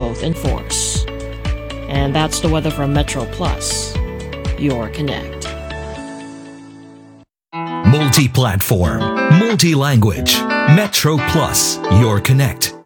both in force. And that's the weather from Metro Plus, your connect. Multi-platform, multi-language. Metro Plus, your connect.